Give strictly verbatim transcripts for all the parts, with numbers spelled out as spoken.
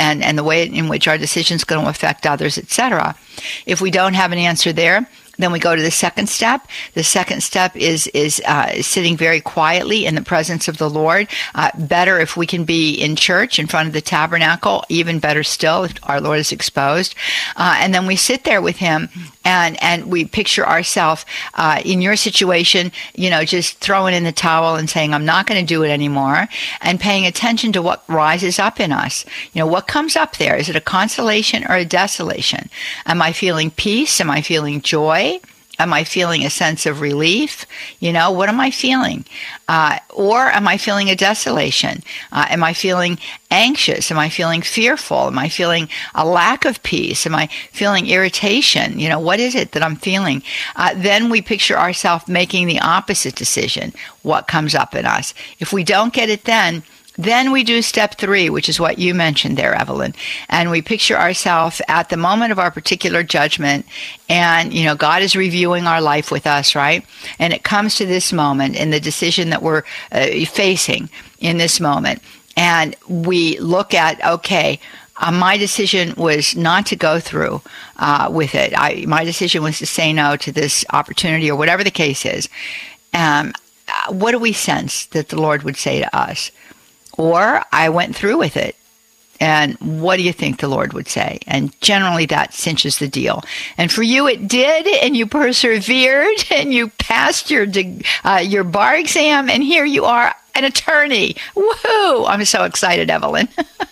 and, and the way in which our decision is going to affect others, et cetera. If we don't have an answer there, then we go to the second step. The second step is is uh, sitting very quietly in the presence of the Lord. Uh, better if we can be in church in front of the tabernacle. Even better still if our Lord is exposed. Uh, and then we sit there with Him, and and we picture ourselves uh, in your situation, you know, just throwing in the towel and saying, I'm not going to do it anymore, and paying attention to what rises up in us. You know, what comes up there? Is it a consolation or a desolation? Am I feeling peace? Am I feeling joy? Am I feeling a sense of relief? You know, what am I feeling? Uh, or am I feeling a desolation? Uh, am I feeling anxious? Am I feeling fearful? Am I feeling a lack of peace? Am I feeling irritation? You know, what is it that I'm feeling? Uh, then we picture ourselves making the opposite decision. What comes up in us? If we don't get it then, Then we do step three, which is what you mentioned there, Evelyn. And we picture ourselves at the moment of our particular judgment. And, you know, God is reviewing our life with us, right? And it comes to this moment in the decision that we're uh, facing in this moment. And we look at, okay, uh, my decision was not to go through uh, with it. I, my decision was to say no to this opportunity or whatever the case is. Um, uh, what do we sense that the Lord would say to us? Or I went through with it. And what do you think the Lord would say? And generally that cinches the deal. And for you it did, and you persevered, and you passed your uh, your bar exam, and here you are, an attorney. Woohoo! I'm so excited, Evelyn.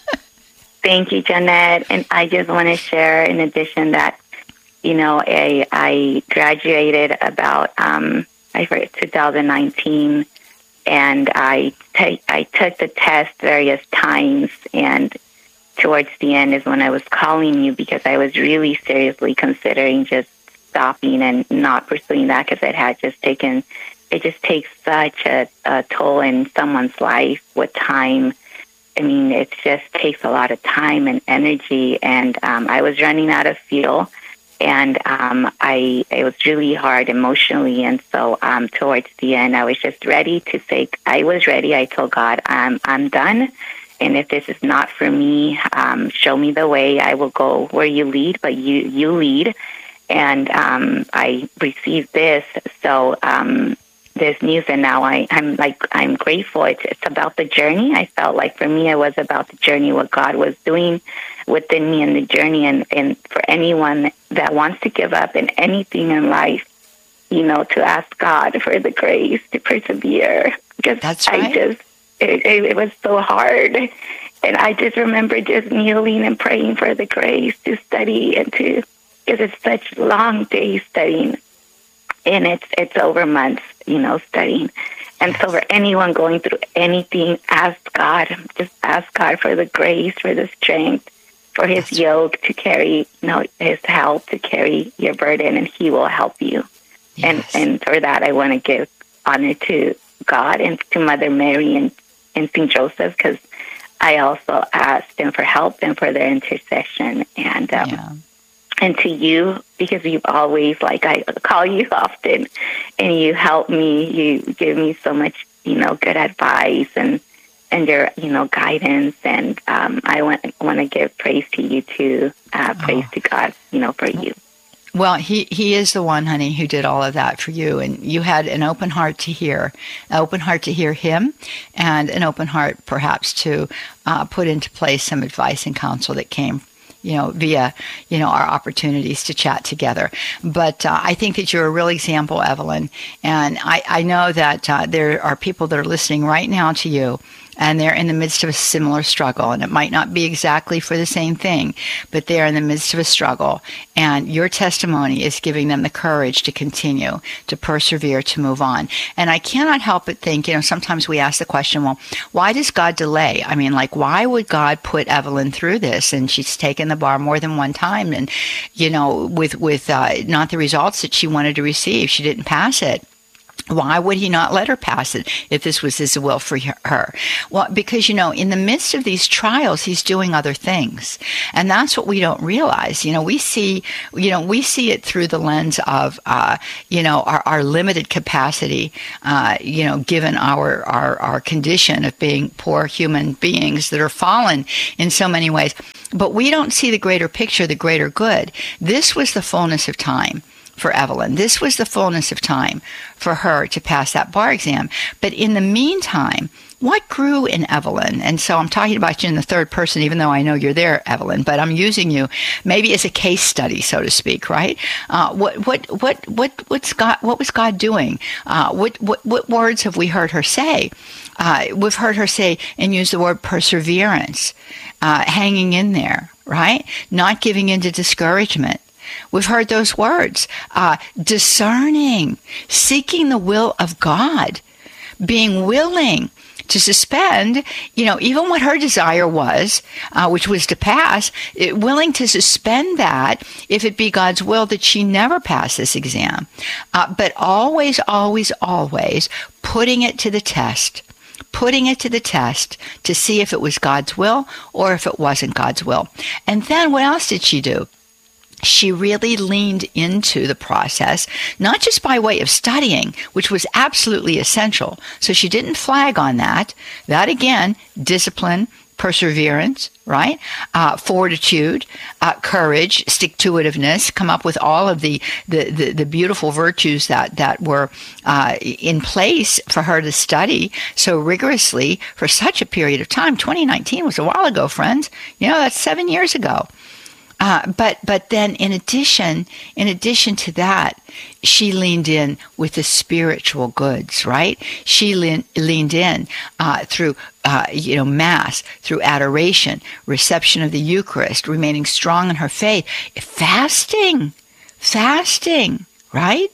Thank you, Jeanette. And I just want to share, in addition, that, you know, I, I graduated about, um, I forget, two thousand nineteen. And I, t- I took the test various times, and towards the end is when I was calling you, because I was really seriously considering just stopping and not pursuing that, because it had just taken, it just takes such a, a toll in someone's life with time. I mean, it just takes a lot of time and energy, and um, I was running out of fuel. And um, I, it was really hard emotionally. And so um, towards the end, I was just ready to say, I was ready. I told God, I'm, I'm done. And if this is not for me, um, show me the way. I will go where you lead, but you, you lead. And um, I received this. So um, this news, and now I, I'm like, I'm grateful. It's, it's about the journey. I felt like for me, it was about the journey, what God was doing within me in the journey. And, and for anyone that wants to give up in anything in life, you know, to ask God for the grace to persevere. Because That's right. I just, it, it, it was so hard. And I just remember just kneeling and praying for the grace to study and to, because it's such long days studying. And it's it's over months, you know, studying. And yes. So for anyone going through anything, ask God. Just ask God for the grace, for the strength, for His That's yoke to carry, you know, His help to carry your burden, and He will help you. Yes. And and for that, I want to give honor to God and to Mother Mary and, and Saint Joseph, because I also asked them for help and for their intercession. And um, yeah. And to you, because you've always, like, I call you often, and you help me. You give me so much, you know, good advice and and your, you know, guidance. And um, I want want to give praise to you too. Uh, praise oh. to God, you know, for you. Well, he, he is the one, honey, who did all of that for you. And you had an open heart to hear, an open heart to hear him, and an open heart perhaps to uh, put into place some advice and counsel that came, you know, via, you know, our opportunities to chat together. But uh, I think that you're a real example, Evelyn. And I, I know that uh, there are people that are listening right now to you, and they're in the midst of a similar struggle. And it might not be exactly for the same thing, but they're in the midst of a struggle. And your testimony is giving them the courage to continue, to persevere, to move on. And I cannot help but think, you know, sometimes we ask the question, well, why does God delay? I mean, like, why would God put Evelyn through this? And she's taken the bar more than one time, and, you know, with, with uh, not the results that she wanted to receive. She didn't pass it. Why would he not let her pass it if this was his will for her? Well, because, you know, in the midst of these trials, he's doing other things. And that's what we don't realize. You know, we see, you know, we see it through the lens of, uh, you know, our, our limited capacity, uh, you know, given our, our, our condition of being poor human beings that are fallen in so many ways. But we don't see the greater picture, the greater good. This was the fullness of time for Evelyn. This was the fullness of time for her to pass that bar exam. But in the meantime, what grew in Evelyn? And so I'm talking about you in the third person, even though I know you're there, Evelyn, but I'm using you maybe as a case study, so to speak, right? Uh, what, what, what, what, what's God, what was God doing? Uh, what, what, what words have we heard her say? Uh, we've heard her say and use the word perseverance, uh, hanging in there, right? Not giving in to discouragement. We've heard those words, uh, discerning, seeking the will of God, being willing to suspend, you know, even what her desire was, uh, which was to pass, it, willing to suspend that if it be God's will that she never pass this exam. Uh, but always, always, always putting it to the test. Putting it to the test to see if it was God's will or if it wasn't God's will. And then what else did she do? She really leaned into the process, not just by way of studying, which was absolutely essential. So she didn't flag on that. That again, discipline, perseverance, right? Uh, fortitude, uh, courage, stick-to-itiveness, come up with all of the, the, the, the beautiful virtues that, that were uh, in place for her to study so rigorously for such a period of time. twenty nineteen was a while ago, friends. You know, that's seven years ago. Uh, but but then in addition, in addition to that, she leaned in with the spiritual goods, right? She lean, leaned in uh, through uh, you know mass, through adoration, reception of the Eucharist, remaining strong in her faith, fasting, fasting, right?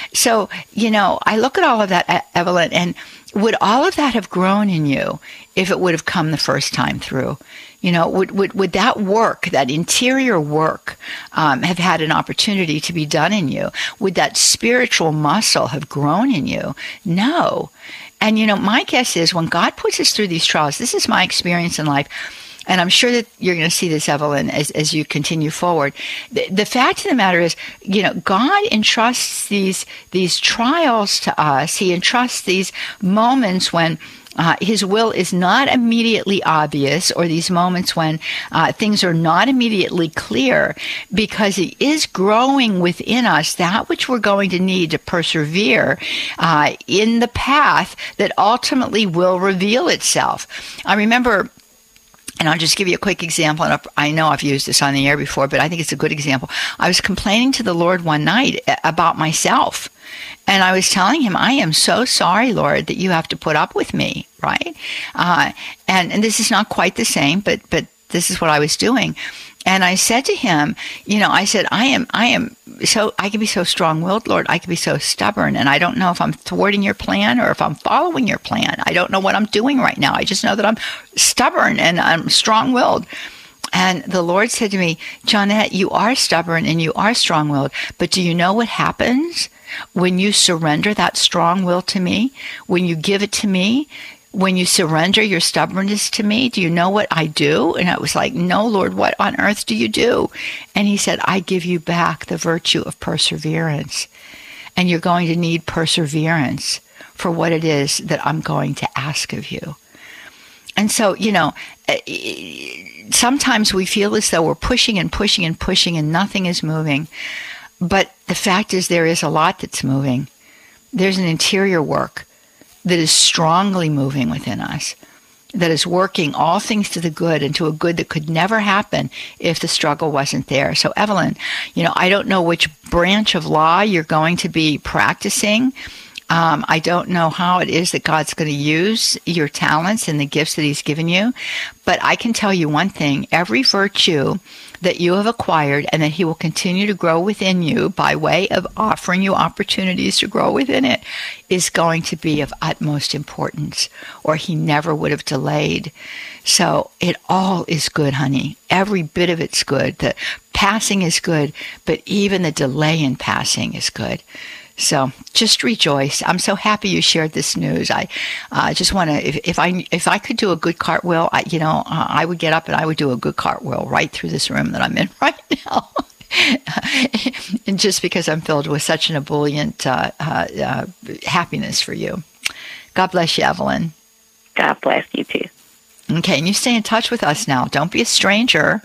So you know, I look at all of that, Evelyn, and would all of that have grown in you if it would have come the first time through? You know, would, would, would that work, that interior work, um, have had an opportunity to be done in you? Would that spiritual muscle have grown in you? No. And, you know, my guess is when God puts us through these trials, this is my experience in life, and I'm sure that you're going to see this, Evelyn, as, as you continue forward. The, the fact of the matter is, you know, God entrusts these, these trials to us. He entrusts these moments when Uh, his will is not immediately obvious, or these moments when uh, things are not immediately clear, because he is growing within us that which we're going to need to persevere uh, in the path that ultimately will reveal itself. I remember, and I'll just give you a quick example, and I know I've used this on the air before, but I think it's a good example. I was complaining to the Lord one night about myself. And I was telling him, I am so sorry, Lord, that you have to put up with me, right? Uh, and, and this is not quite the same, but but this is what I was doing. And I said to him, you know, I said, I am, I am so, I can be so strong-willed, Lord. I can be so stubborn. And I don't know if I'm thwarting your plan or if I'm following your plan. I don't know what I'm doing right now. I just know that I'm stubborn and I'm strong-willed. And the Lord said to me, Johnette, you are stubborn and you are strong-willed, but do you know what happens when you surrender that strong will to me? When you give it to me? When you surrender your stubbornness to me? Do you know what I do? And I was like, no, Lord, what on earth do you do? And he said, I give you back the virtue of perseverance. And you're going to need perseverance for what it is that I'm going to ask of you. And so, you know, sometimes we feel as though we're pushing and pushing and pushing and nothing is moving. But the fact is there is a lot that's moving. There's an interior work that is strongly moving within us, that is working all things to the good and to a good that could never happen if the struggle wasn't there. So, Evelyn, you know, I don't know which branch of law you're going to be practicing. Um, I don't know how it is that God's going to use your talents and the gifts that he's given you, but I can tell you one thing, every virtue that you have acquired and that he will continue to grow within you by way of offering you opportunities to grow within it is going to be of utmost importance, or he never would have delayed. So it all is good, honey. Every bit of it's good. The passing is good, but even the delay in passing is good. So just rejoice. I'm so happy you shared this news. I uh, just want to, if, if I if I could do a good cartwheel, I, you know, uh, I would get up and I would do a good cartwheel right through this room that I'm in right now. And just because I'm filled with such an ebullient uh, uh, uh, happiness for you. God bless you, Evelyn. God bless you too. Okay, and you stay in touch with us now. Don't be a stranger.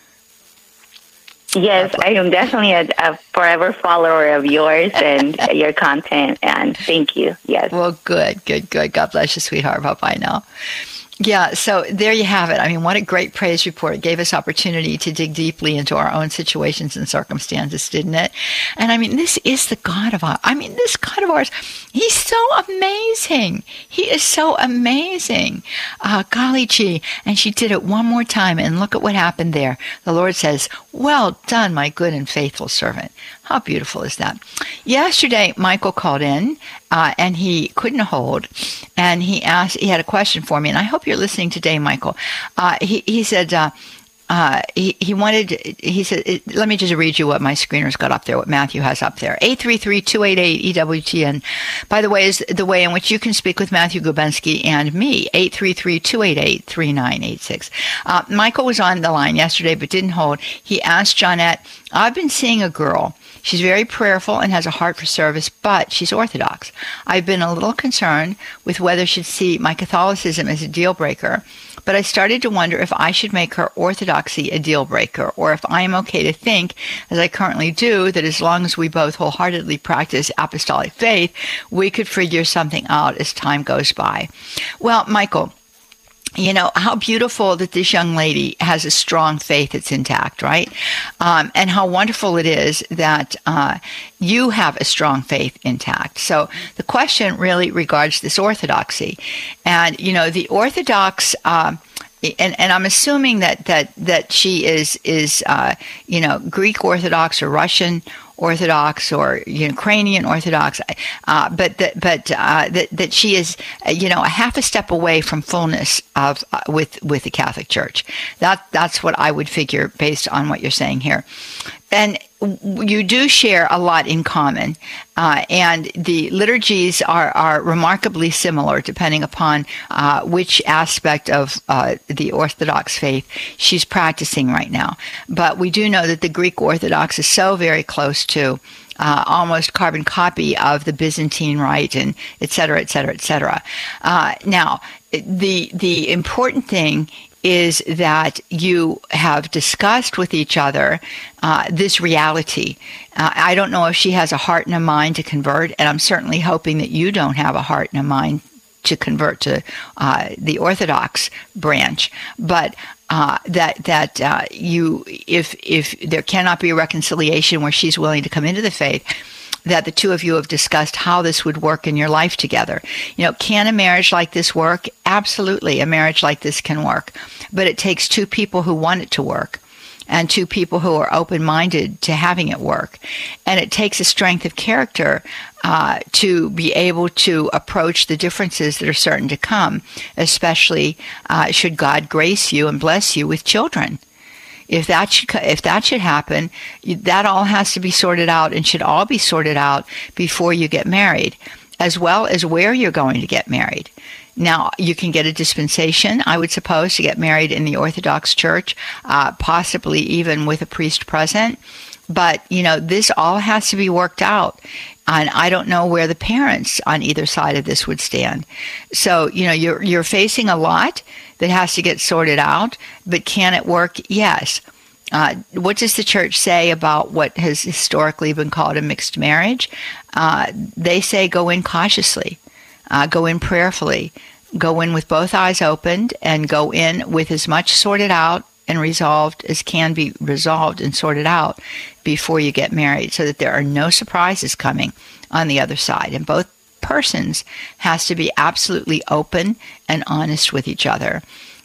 Yes, I am definitely a, a forever follower of yours and your content, and thank you. Yes. Well, good, good, good. God bless you, sweetheart. Bye-bye now. Yeah, so there you have it. I mean, what a great praise report. It gave us opportunity to dig deeply into our own situations and circumstances, didn't it? And I mean, this is the God of ours. I mean, this God of ours, he's so amazing. He is so amazing. Uh, golly gee. And she did it one more time, and look at what happened there. The Lord says, well done, my good and faithful servant. How beautiful is that? Yesterday, Michael called in, uh, and he couldn't hold, and he asked, he had a question for me, and I hope you're listening today, Michael. Uh, he, he said, uh, uh, he, he wanted, he said, it, let me just read you what my screener's got up there, what Matthew has up there. eight three three, two eight eight, E W T N, by the way, is the way in which you can speak with Matthew Gubensky and me, eight three three, two eight eight, three nine eight six. Uh, Michael was on the line yesterday but didn't hold. He asked Johnette, I've been seeing a girl. She's very prayerful and has a heart for service, but she's Orthodox. I've been a little concerned with whether she'd see my Catholicism as a deal breaker, but I started to wonder if I should make her Orthodoxy a deal breaker, or if I am okay to think, as I currently do, that as long as we both wholeheartedly practice apostolic faith, we could figure something out as time goes by. Well, Michael, you know, how beautiful that this young lady has a strong faith that's intact, right? Um, and how wonderful it is that uh, you have a strong faith intact. So the question really regards this orthodoxy. And, you know, the Orthodox... Uh, And, and I'm assuming that, that, that she is, is uh, you know, Greek Orthodox or Russian Orthodox or Ukrainian Orthodox, uh, but that, but uh, that, that she is, you know, a half a step away from fullness of uh, with with the Catholic Church. That that's what I would figure based on what you're saying here. And you do share a lot in common, uh, and the liturgies are, are remarkably similar depending upon uh, which aspect of uh, the Orthodox faith she's practicing right now. But we do know that the Greek Orthodox is so very close to uh, almost carbon copy of the Byzantine Rite, and et cetera, et cetera, et cetera. Uh, now, the the important thing is that you have discussed with each other uh, this reality. Uh, I don't know if she has a heart and a mind to convert, and I'm certainly hoping that you don't have a heart and a mind to convert to uh, the Orthodox branch, but uh, that that uh, you, if if there cannot be a reconciliation where she's willing to come into the faith, that the two of you have discussed how this would work in your life together. You know, can a marriage like this work? Absolutely, a marriage like this can work. But it takes two people who want it to work, and two people who are open-minded to having it work. And it takes a strength of character uh, to be able to approach the differences that are certain to come, especially uh, should God grace you and bless you with children. If that should if that should happen, that all has to be sorted out and should all be sorted out before you get married, as well as where you're going to get married. Now, you can get a dispensation, I would suppose, to get married in the Orthodox Church, uh, possibly even with a priest present. But, you know, this all has to be worked out. And I don't know where the parents on either side of this would stand. So, you know, you're you're facing a lot that has to get sorted out, but can it work? Yes. Uh, what does the church say about what has historically been called a mixed marriage? Uh, they say go in cautiously, uh, go in prayerfully, go in with both eyes opened, and go in with as much sorted out and resolved as can be resolved and sorted out before you get married, so that there are no surprises coming on the other side. And both persons has to be absolutely open and honest with each other.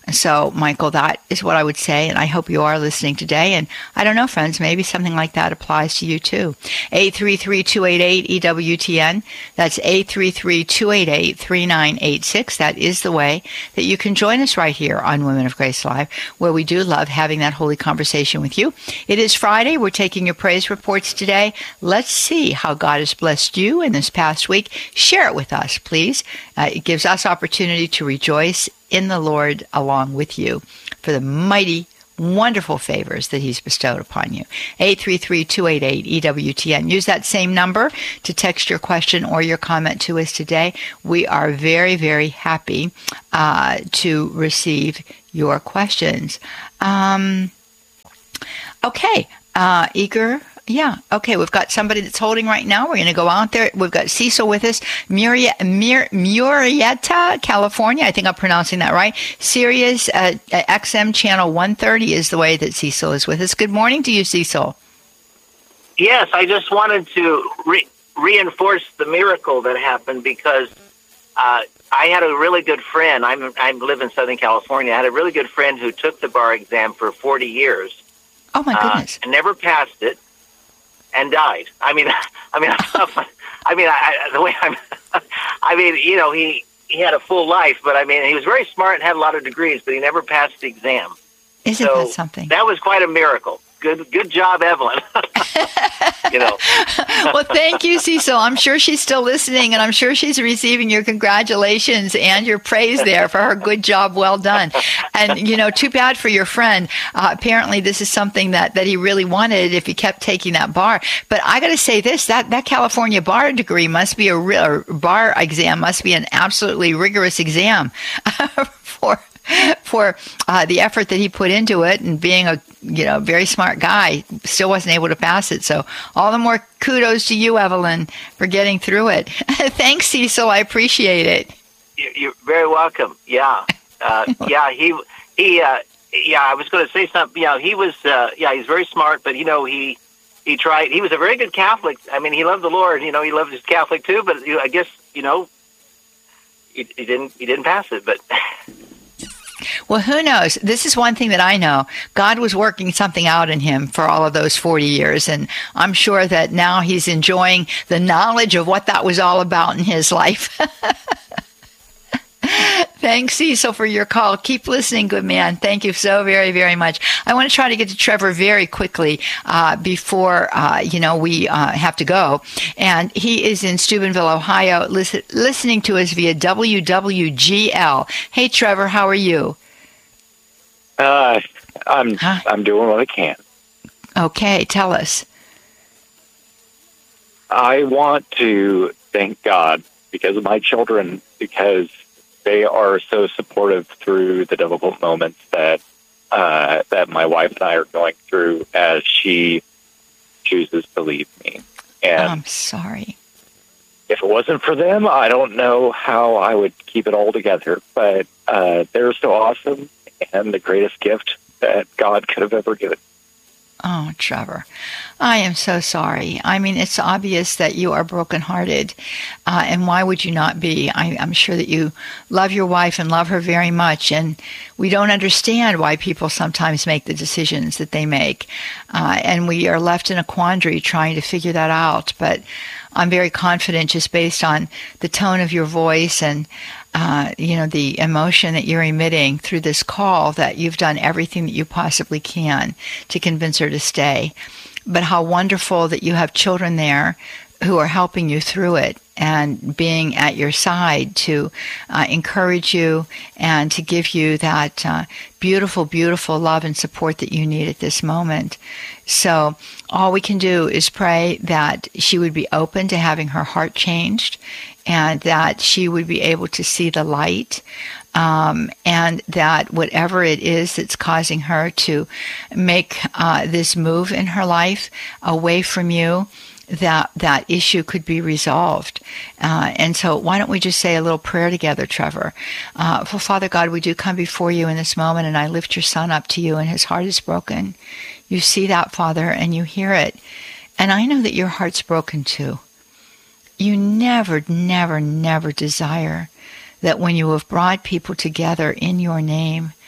So, Michael, that is what I would say, and I hope you are listening today. And I don't know, friends, maybe something like that applies to you too. eight three three, two eight eight, E W T N. That's eight three three, two eight eight, three nine eight six. That is the way that you can join us right here on Women of Grace Live, where we do love having that holy conversation with you. It is Friday. We're taking your praise reports today. Let's see how God has blessed you in this past week. Share it with us, please. Uh, it gives us opportunity to rejoice in the Lord along with you for the mighty, wonderful favors that he's bestowed upon you. eight three three, two eight eight, E W T N. Use that same number to text your question or your comment to us today. We are very, very happy uh, to receive your questions. Um, okay, uh, eager... Yeah. Okay. We've got somebody that's holding right now. We're going to go out there. We've got Cecil with us. Murieta, Mur- Murrieta, California. I think I'm pronouncing that right. Sirius uh, X M channel one thirty is the way that Cecil is with us. Good morning to you, Cecil. Yes. I just wanted to re- reinforce the miracle that happened because uh, I had a really good friend. I'm, I live in Southern California. I had a really good friend who took the bar exam for forty years. Oh, my goodness. Uh, and never passed it. And died. I mean, I mean, I mean, I, the way I'm, I mean, you know, he, he had a full life, but I mean, he was very smart and had a lot of degrees, but he never passed the exam. Isn't so that something? That was quite a miracle. Good, good job, Evelyn. You know. Well, thank you, Cecil. I'm sure she's still listening, and I'm sure she's receiving your congratulations and your praise there for her good job, well done. And you know, too bad for your friend. Uh, apparently, this is something that, that he really wanted if he kept taking that bar. But I got to say this: that that California bar degree must be a real bar exam must be an absolutely rigorous exam for. for uh, the effort that he put into it, and being a you know very smart guy, still wasn't able to pass it. So all the more kudos to you, Evelyn, for getting through it. Thanks, Cecil. I appreciate it. You're very welcome. Yeah, uh, yeah. He he. Uh, yeah, I was going to say something. Yeah, he was. Uh, yeah, he's very smart, but you know he he tried. He was a very good Catholic. I mean, he loved the Lord. You know, he loved his Catholic too. But you know, I guess you know he, he didn't he didn't pass it, but. Well, who knows? This is one thing that I know. God was working something out in him for all of those forty years. And I'm sure that now he's enjoying the knowledge of what that was all about in his life. Thanks, Cecil, for your call. Keep listening, good man. Thank you so very, very much. I want to try to get to Trevor very quickly uh, before, uh, you know, we uh, have to go. And he is in Steubenville, Ohio, listen, listening to us via W W G L. Hey, Trevor, how are you? Uh, I'm huh? I'm doing what I can. Okay, tell us. I want to thank God because of my children, because they are so supportive through the difficult moments that uh, that my wife and I are going through as she chooses to leave me. And oh, I'm sorry. If it wasn't for them, I don't know how I would keep it all together. But uh, they're so awesome and the greatest gift that God could have ever given. Oh, Trevor, I am so sorry. I mean, it's obvious that you are brokenhearted, uh, and why would you not be? I, I'm sure that you love your wife and love her very much, and we don't understand why people sometimes make the decisions that they make, uh, and we are left in a quandary trying to figure that out. But I'm very confident, just based on the tone of your voice and Uh, you know, the emotion that you're emitting through this call, that you've done everything that you possibly can to convince her to stay. But how wonderful that you have children there who are helping you through it and being at your side to uh, encourage you and to give you that uh, beautiful, beautiful love and support that you need at this moment. So all we can do is pray that she would be open to having her heart changed, and that she would be able to see the light, um, and that whatever it is that's causing her to make uh, this move in her life away from you, that that issue could be resolved. Uh, and so why don't we just say a little prayer together, Trevor? Uh, for Father God, we do come before you in this moment, and I lift your son up to you, and his heart is broken. You see that, Father, and you hear it. And I know that your heart's broken too. You never, never, never desire that when you have brought people together in your name,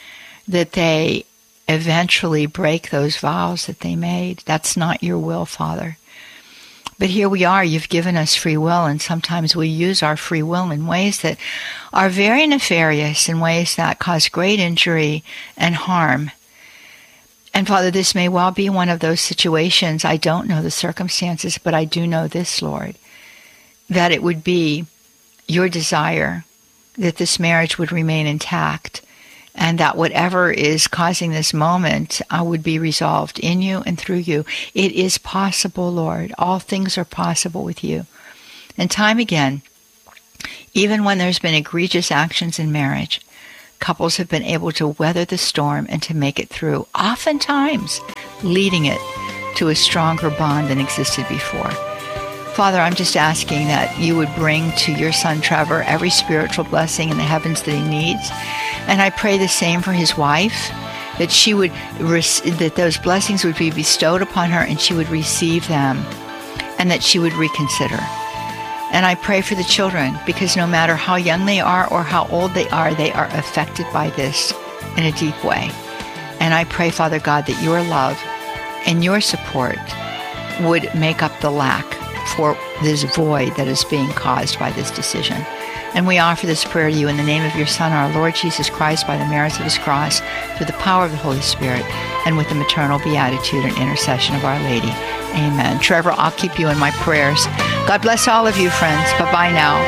that they eventually break those vows that they made. That's not your will, Father. But here we are. You've given us free will, and sometimes we use our free will in ways that are very nefarious, in ways that cause great injury and harm. And Father, this may well be one of those situations. I don't know the circumstances, but I do know this, Lord, that it would be your desire that this marriage would remain intact, and that whatever is causing this moment uh, would be resolved in you and through you. It is possible, Lord. All things are possible with you. And time again, even when there's been egregious actions in marriage, couples have been able to weather the storm and to make it through, oftentimes leading it to a stronger bond than existed before. Father, I'm just asking that you would bring to your son Trevor every spiritual blessing in the heavens that he needs. And I pray the same for his wife, that she would that those blessings would be bestowed upon her and she would receive them, and that she would reconsider. And I pray for the children, because no matter how young they are or how old they are, they are affected by this in a deep way. And I pray, Father God, that your love and your support would make up the lack for this void that is being caused by this decision. And we offer this prayer to you in the name of your Son, our Lord Jesus Christ, by the merits of his cross, through the power of the Holy Spirit, and with the maternal beatitude and intercession of Our Lady. Amen. Trevor, I'll keep you in my prayers. God bless all of you, friends. Bye-bye now.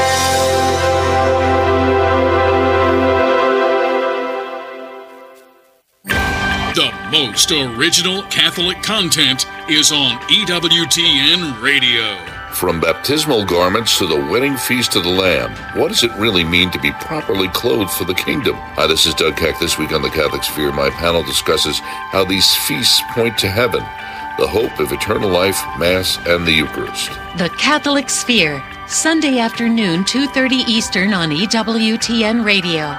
The most original Catholic content is on E W T N Radio. From baptismal garments to the wedding feast of the Lamb, what does it really mean to be properly clothed for the kingdom? Hi, this is Doug Keck. This week on The Catholic Sphere, my panel discusses how these feasts point to heaven, the hope of eternal life, Mass, and the Eucharist. The Catholic Sphere, Sunday afternoon, two thirty Eastern on E W T N Radio.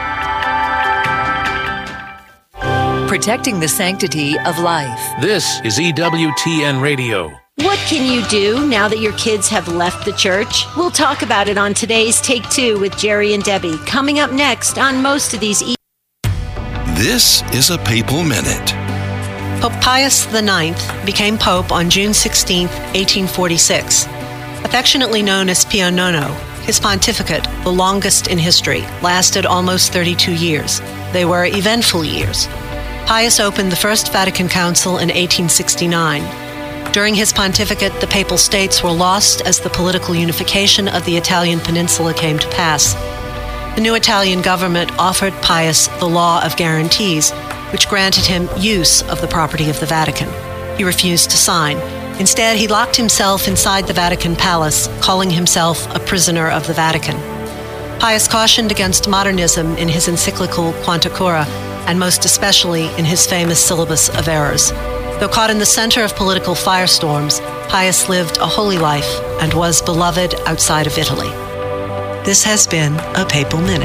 Protecting the sanctity of life. This is E W T N Radio. What can you do now that your kids have left the church? We'll talk about it on today's Take Two with Jerry and Debbie, coming up next on most of these. E- this is a Papal Minute. Pope Pius the Ninth became Pope on June sixteenth, eighteen forty-six. Affectionately known as Pio Nono, his pontificate, the longest in history, lasted almost thirty-two years. They were eventful years. Pius opened the First Vatican Council in eighteen sixty-nine. During his pontificate, the Papal States were lost as the political unification of the Italian peninsula came to pass. The new Italian government offered Pius the law of guarantees, which granted him use of the property of the Vatican. He refused to sign. Instead, he locked himself inside the Vatican Palace, calling himself a prisoner of the Vatican. Pius cautioned against modernism in his encyclical Quanta Cura, and most especially in his famous Syllabus of Errors. Though caught in the center of political firestorms, Pius lived a holy life and was beloved outside of Italy. This has been a Papal Minute.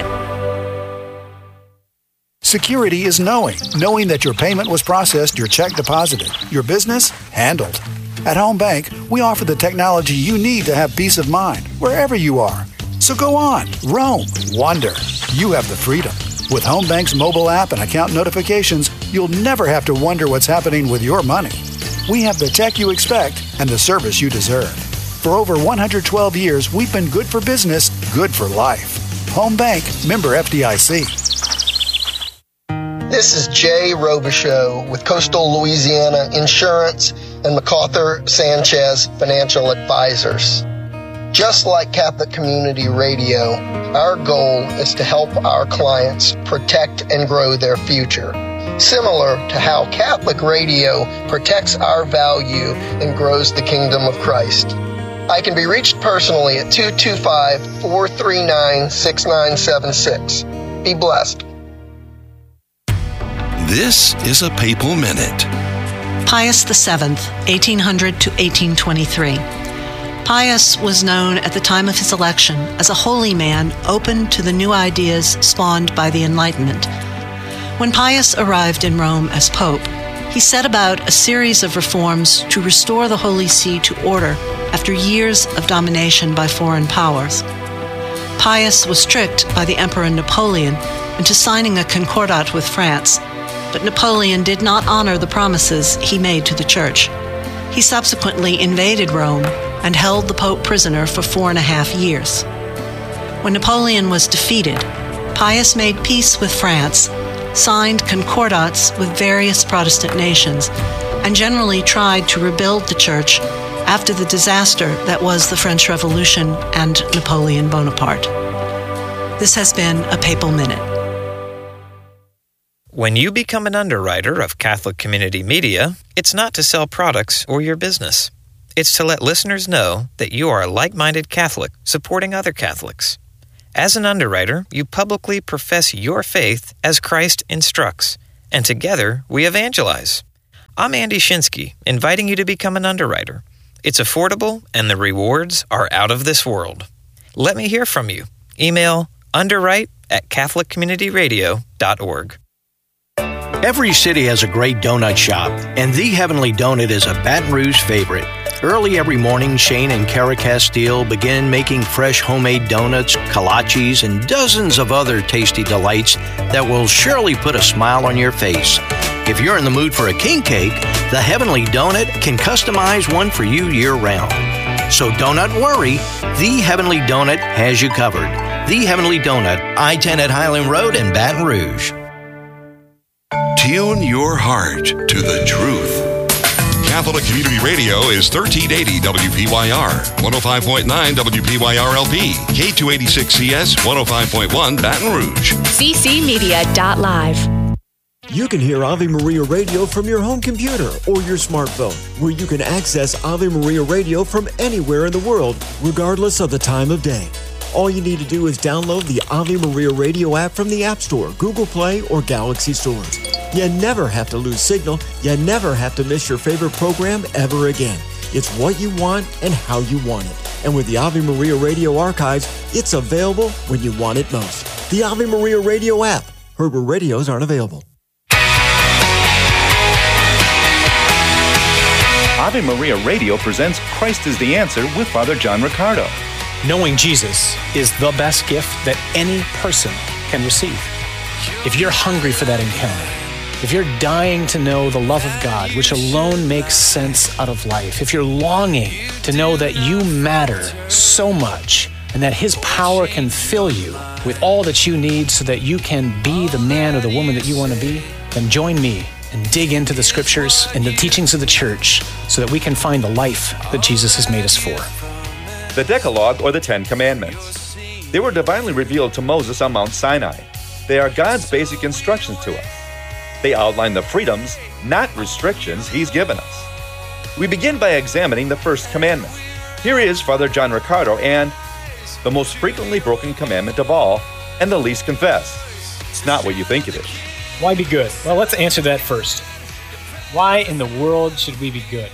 Security is knowing. Knowing that your payment was processed, your check deposited, your business handled. At Home Bank, we offer the technology you need to have peace of mind wherever you are. So go on, roam, wander. You have the freedom. With Home Bank's mobile app and account notifications, you'll never have to wonder what's happening with your money. We have the tech you expect and the service you deserve. For over one hundred twelve years, we've been good for business, good for life. Home Bank, member F D I C. This is Jay Robichaux with Coastal Louisiana Insurance and MacArthur Sanchez Financial Advisors. Just like Catholic Community Radio, our goal is to help our clients protect and grow their future, similar to how Catholic Radio protects our value and grows the kingdom of Christ. I can be reached personally at two two five, four three nine, six nine seven six. Be blessed. This is a Papal Minute. Pius the Seventh, eighteen hundred to eighteen twenty-three. Pius was known at the time of his election as a holy man open to the new ideas spawned by the Enlightenment. When Pius arrived in Rome as Pope, he set about a series of reforms to restore the Holy See to order after years of domination by foreign powers. Pius was tricked by the Emperor Napoleon and to signing a concordat with France, but Napoleon did not honor the promises he made to the church. He subsequently invaded Rome and held the Pope prisoner for four and a half years. When Napoleon was defeated, Pius made peace with France, signed concordats with various Protestant nations, and generally tried to rebuild the church after the disaster that was the French Revolution and Napoleon Bonaparte. This has been a Papal Minute. When you become an underwriter of Catholic Community Media, it's not to sell products or your business. It's to let listeners know that you are a like-minded Catholic supporting other Catholics. As an underwriter, you publicly profess your faith as Christ instructs, and together we evangelize. I'm Andy Shinsky, inviting you to become an underwriter. It's affordable, and the rewards are out of this world. Let me hear from you. Email underwrite at catholic community radio dot org. Every city has a great donut shop, and The Heavenly Donut is a Baton Rouge favorite. Early every morning, Shane and Kara Castile begin making fresh homemade donuts, kolaches, and dozens of other tasty delights that will surely put a smile on your face. If you're in the mood for a king cake, The Heavenly Donut can customize one for you year-round. So don't not worry, The Heavenly Donut has you covered. The Heavenly Donut, I ten at Highland Road in Baton Rouge. Tune your heart to the truth. Catholic Community Radio is thirteen eighty W P Y R, one oh five point nine W P Y R L P, K two eighty-six C S, one oh five point one Baton Rouge. C C media dot live. You can hear Ave Maria Radio from your home computer or your smartphone, where you can access Ave Maria Radio from anywhere in the world, regardless of the time of day. All you need to do is download the Ave Maria Radio app from the App Store, Google Play, or Galaxy stores. You never have to lose signal. You never have to miss your favorite program ever again. It's what you want and how you want it. And with the Ave Maria Radio archives, it's available when you want it most. The Ave Maria Radio app. Heard where radios aren't available. Ave Maria Radio presents Christ is the Answer with Father John Riccardo. Knowing Jesus is the best gift that any person can receive. If you're hungry for that encounter, if you're dying to know the love of God, which alone makes sense out of life, if you're longing to know that you matter so much and that His power can fill you with all that you need so that you can be the man or the woman that you want to be, then join me and dig into the Scriptures and the teachings of the Church so that we can find the life that Jesus has made us for. The Decalogue, or the Ten Commandments. They were divinely revealed to Moses on Mount Sinai. They are God's basic instructions to us. They outline the freedoms, not restrictions, He's given us. We begin by examining the first commandment. Here is Father John Riccardo and the most frequently broken commandment of all, and the least confessed. It's not what you think it is. Why be good? Well, let's answer that first. Why in the world should we be good?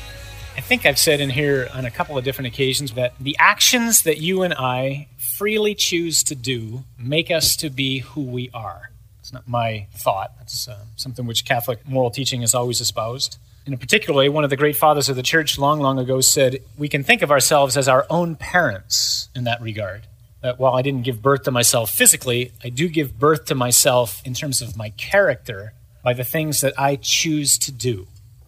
I think I've said in here on a couple of different occasions that the actions that you and I freely choose to do make us to be who we are. It's not my thought. It's uh, something which Catholic moral teaching has always espoused. In particular, one of the great fathers of the Church long, long ago said, we can think of ourselves as our own parents in that regard. That while I didn't give birth to myself physically, I do give birth to myself in terms of my character by the things that I choose to do.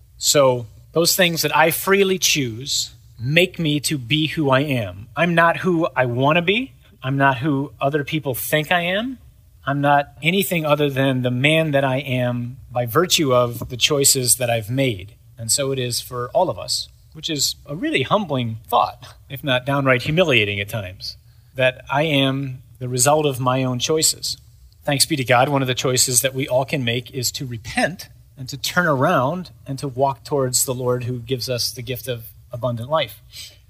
So those things that I freely choose make me to be who I am. I'm not who I want to be. I'm not who other people think I am. I'm not anything other than the man that I am by virtue of the choices that I've made. And so it is for all of us, which is a really humbling thought, if not downright humiliating at times, that I am the result of my own choices. Thanks be to God, one of the choices that we all can make is to repent and to turn around and to walk towards the Lord who gives us the gift of abundant life.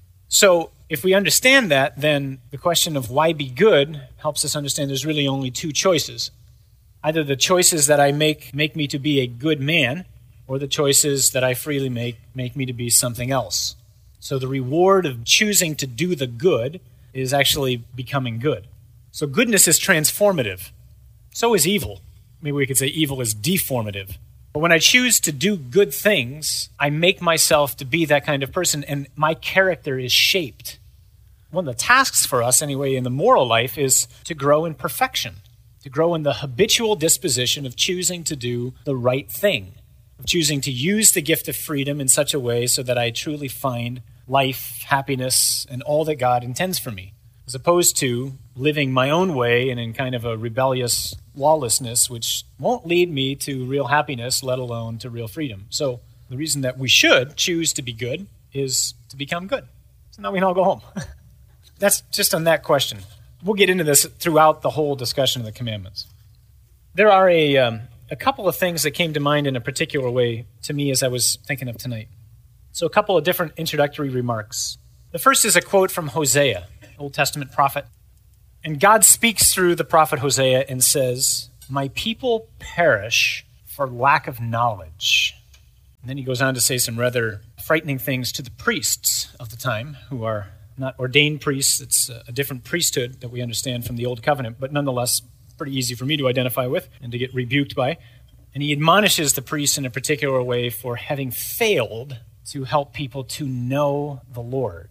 So if we understand that, then the question of why be good helps us understand there's really only two choices. Either the choices that I make make me to be a good man, or the choices that I freely make make me to be something else. So the reward of choosing to do the good is actually becoming good. So goodness is transformative. So is evil. Maybe we could say evil is deformative. But when I choose to do good things, I make myself to be that kind of person, and my character is shaped. One of the tasks for us, anyway, in the moral life is to grow in perfection, to grow in the habitual disposition of choosing to do the right thing, of choosing to use the gift of freedom in such a way so that I truly find life, happiness, and all that God intends for me, as opposed to living my own way and in kind of a rebellious lawlessness, which won't lead me to real happiness, let alone to real freedom. So the reason that we should choose to be good is to become good. So now we can all go home. That's just on that question. We'll get into this throughout the whole discussion of the commandments. There are a, um, a couple of things that came to mind in a particular way to me as I was thinking of tonight. So a couple of different introductory remarks. The first is a quote from Hosea, Old Testament prophet. And God speaks through the prophet Hosea and says, "My people perish for lack of knowledge." And then he goes on to say some rather frightening things to the priests of the time, who are not ordained priests. It's a different priesthood that we understand from the Old Covenant, but nonetheless pretty easy for me to identify with and to get rebuked by. And he admonishes the priests in a particular way for having failed to help people to know the Lord.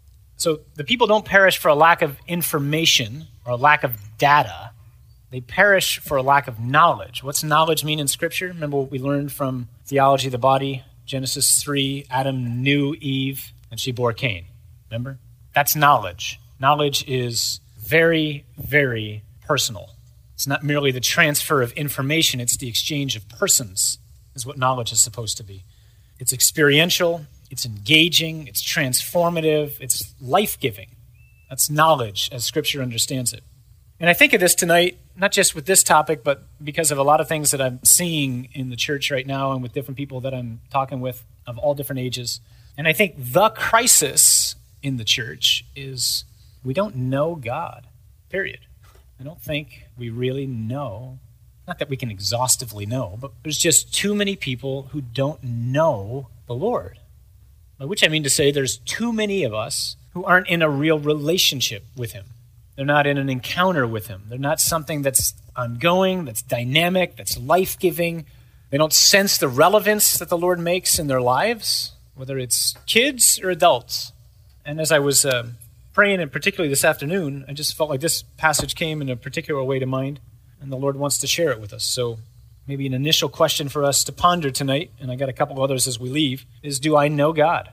So the people don't perish for a lack of information or a lack of data. They perish for a lack of knowledge. What's knowledge mean in Scripture? Remember what we learned from Theology of the Body, Genesis three, Adam knew Eve, and she bore Cain. Remember? That's knowledge. Knowledge is very, very personal. It's not merely the transfer of information, it's the exchange of persons, is what knowledge is supposed to be. It's experiential, it's engaging, it's transformative, it's life-giving. That's knowledge as Scripture understands it. And I think of this tonight, not just with this topic, but because of a lot of things that I'm seeing in the church right now and with different people that I'm talking with of all different ages. And I think the crisis in the church is we don't know God, period. I don't think we really know, not that we can exhaustively know, but there's just too many people who don't know the Lord. By which I mean to say there's too many of us who aren't in a real relationship with him. They're not in an encounter with him. They're not something that's ongoing, that's dynamic, that's life-giving. They don't sense the relevance that the Lord makes in their lives, whether it's kids or adults. And as I was uh, praying, and particularly this afternoon, I just felt like this passage came in a particular way to mind, and the Lord wants to share it with us. So maybe an initial question for us to ponder tonight, and I got a couple others as we leave, is do I know God?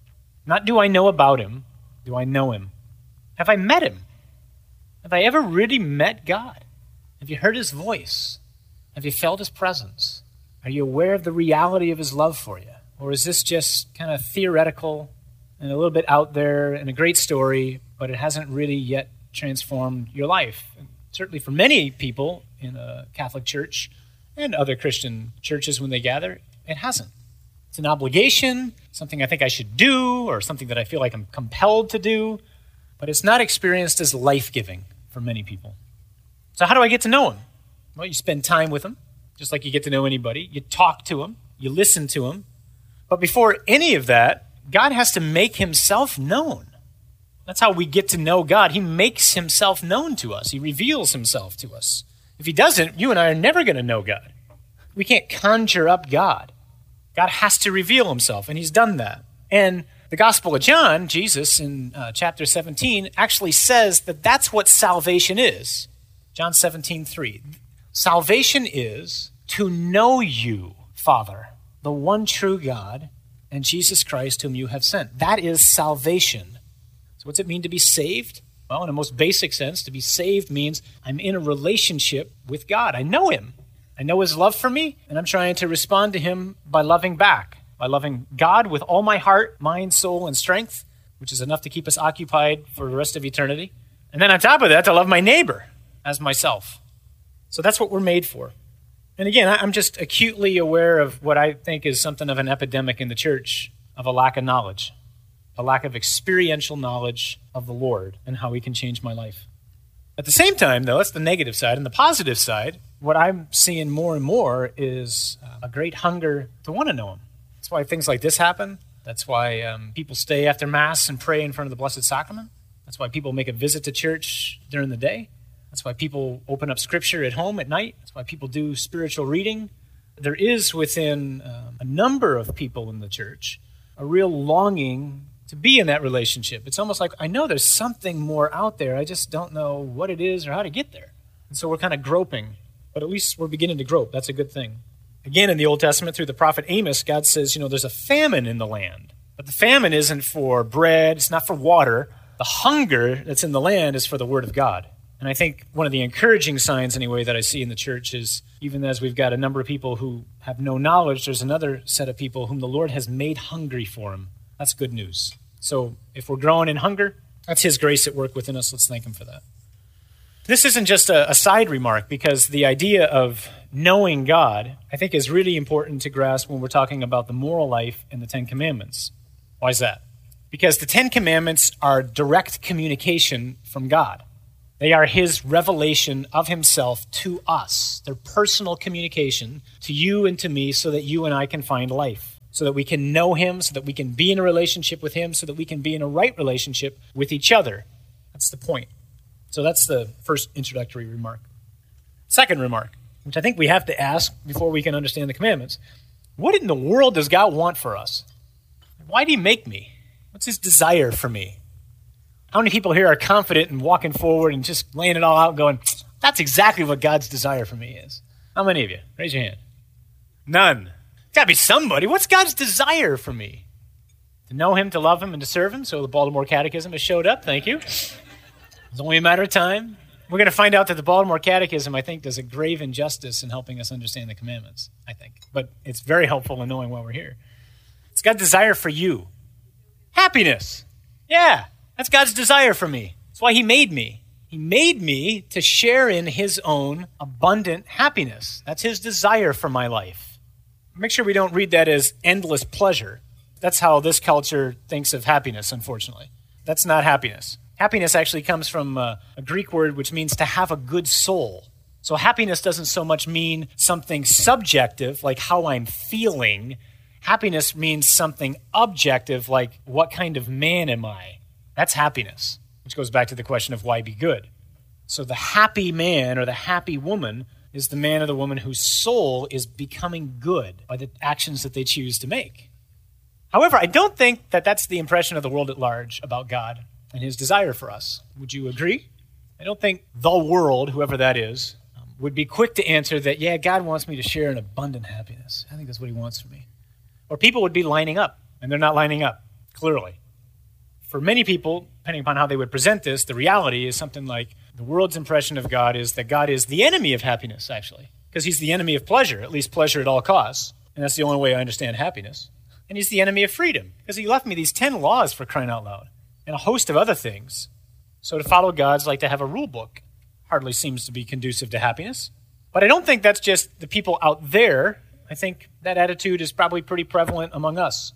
Not do I know about him, do I know him? Have I met him? Have I ever really met God? Have you heard his voice? Have you felt his presence? Are you aware of the reality of his love for you? Or is this just kind of theoretical and a little bit out there and a great story, but it hasn't really yet transformed your life? And certainly for many people in a Catholic church and other Christian churches when they gather, it hasn't. It's an obligation, something I think I should do, or something that I feel like I'm compelled to do, but it's not experienced as life-giving for many people. So how do I get to know him? Well, you spend time with him, just like you get to know anybody. You talk to him, you listen to him. But before any of that, God has to make himself known. That's how we get to know God. He makes himself known to us. He reveals himself to us. If he doesn't, you and I are never going to know God. We can't conjure up God. God has to reveal himself, and he's done that. And the Gospel of John, Jesus in uh, chapter seventeen, actually says that that's what salvation is. John seventeen three. Salvation is to know you, Father, the one true God, and Jesus Christ whom you have sent. That is salvation. So what's it mean to be saved? Well, in a most basic sense, to be saved means I'm in a relationship with God. I know him. I know his love for me, and I'm trying to respond to him by loving back, by loving God with all my heart, mind, soul, and strength, which is enough to keep us occupied for the rest of eternity. And then on top of that, to love my neighbor as myself. So that's what we're made for. And again, I'm just acutely aware of what I think is something of an epidemic in the church of a lack of knowledge, a lack of experiential knowledge of the Lord and how he can change my life. At the same time, though, that's the negative side. And the positive side, what I'm seeing more and more is a great hunger to want to know him. That's why things like this happen. That's why um, people stay after Mass and pray in front of the Blessed Sacrament. That's why people make a visit to church during the day. That's why people open up Scripture at home at night. That's why people do spiritual reading. There is within um, a number of people in the church a real longing to be in that relationship. It's almost like, I know there's something more out there. I just don't know what it is or how to get there. And so we're kind of groping, but at least we're beginning to grope. That's a good thing. Again, in the Old Testament, through the prophet Amos, God says, you know, there's a famine in the land. But the famine isn't for bread, it's not for water. The hunger that's in the land is for the word of God. And I think one of the encouraging signs, anyway, that I see in the church is even as we've got a number of people who have no knowledge, there's another set of people whom the Lord has made hungry for him. That's good news. So if we're growing in hunger, that's his grace at work within us. Let's thank him for that. This isn't just a, a side remark, because the idea of knowing God, I think, is really important to grasp when we're talking about the moral life and the Ten Commandments. Why is that? Because the Ten Commandments are direct communication from God. They are his revelation of himself to us. They're personal communication to you and to me so that you and I can find life, so that we can know him, so that we can be in a relationship with him, so that we can be in a right relationship with each other. That's the point. So that's the first introductory remark. Second remark, which I think we have to ask before we can understand the commandments. What in the world does God want for us? Why did he make me? What's his desire for me? How many people here are confident in walking forward and just laying it all out going, that's exactly what God's desire for me is? How many of you? Raise your hand. None. Got to be somebody. What's God's desire for me? To know him, to love him, and to serve him. So the Baltimore Catechism has showed up. Thank you. It's only a matter of time. We're going to find out that the Baltimore Catechism, I think, does a grave injustice in helping us understand the commandments, I think. But it's very helpful in knowing why we're here. It's God's desire for you. Happiness. Yeah, that's God's desire for me. That's why he made me. He made me to share in his own abundant happiness. That's his desire for my life. Make sure we don't read that as endless pleasure. That's how this culture thinks of happiness, unfortunately. That's not happiness. Happiness actually comes from uh, a Greek word which means to have a good soul. So happiness doesn't so much mean something subjective, like how I'm feeling. Happiness means something objective, like what kind of man am I? That's happiness, which goes back to the question of why be good. So the happy man or the happy woman is the man or the woman whose soul is becoming good by the actions that they choose to make. However, I don't think that that's the impression of the world at large about God and his desire for us. Would you agree? I don't think the world, whoever that is, um, would be quick to answer that, yeah, God wants me to share an abundant happiness. I think that's what he wants for me. Or people would be lining up, and they're not lining up, clearly. For many people, depending upon how they would present this, the reality is something like the world's impression of God is that God is the enemy of happiness, actually, because he's the enemy of pleasure, at least pleasure at all costs. And that's the only way I understand happiness. And he's the enemy of freedom, because he left me these ten laws, for crying out loud, and a host of other things. So to follow God's like to have a rule book. Hardly seems to be conducive to happiness. But I don't think that's just the people out there. I think that attitude is probably pretty prevalent among us.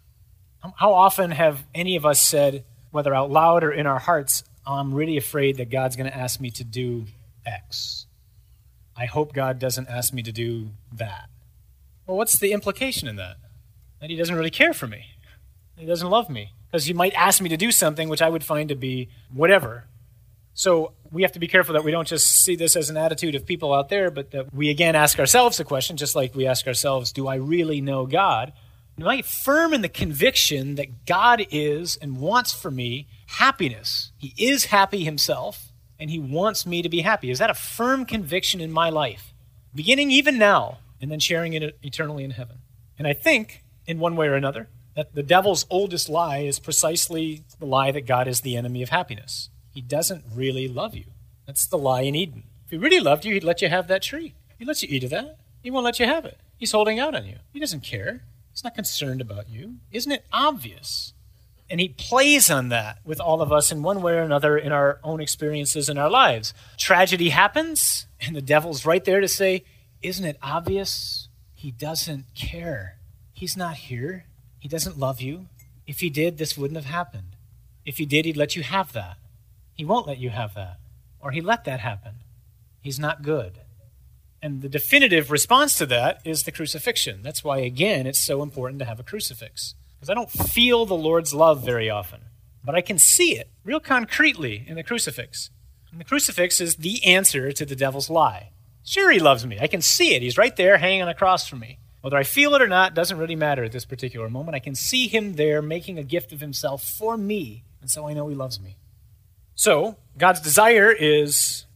How often have any of us said, whether out loud or in our hearts, I'm really afraid that God's going to ask me to do X. I hope God doesn't ask me to do that. Well, what's the implication in that? That he doesn't really care for me. He doesn't love me. Because he might ask me to do something which I would find to be whatever. So we have to be careful that we don't just see this as an attitude of people out there, but that we again ask ourselves the question, just like we ask ourselves, do I really know God? Am I firm in the conviction that God is and wants for me happiness? He is happy himself, and he wants me to be happy. Is that a firm conviction in my life? Beginning even now, and then sharing it eternally in heaven. And I think, in one way or another, that the devil's oldest lie is precisely the lie that God is the enemy of happiness. He doesn't really love you. That's the lie in Eden. If he really loved you, he'd let you have that tree. He lets you eat of that. He won't let you have it. He's holding out on you. He doesn't care. He's not concerned about you. Isn't it obvious? And he plays on that with all of us in one way or another in our own experiences in our lives. Tragedy happens, and the devil's right there to say, isn't it obvious? He doesn't care. He's not here. He doesn't love you. If he did, this wouldn't have happened. If he did, he'd let you have that. He won't let you have that. Or he let that happen. He's not good. And the definitive response to that is the crucifixion. That's why, again, it's so important to have a crucifix. Because I don't feel the Lord's love very often. But I can see it real concretely in the crucifix. And the crucifix is the answer to the devil's lie. Sure, he loves me. I can see it. He's right there hanging on a cross for me. Whether I feel it or not doesn't really matter at this particular moment. I can see him there making a gift of himself for me, and so I know he loves me. So, God's desire is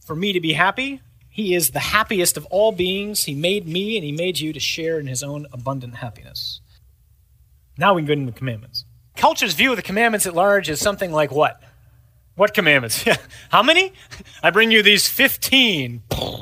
for me to be happy. He is the happiest of all beings. He made me and he made you to share in his own abundant happiness. Now we can go into the commandments. Culture's view of the commandments at large is something like what? What commandments? How many? I bring you these fifteen,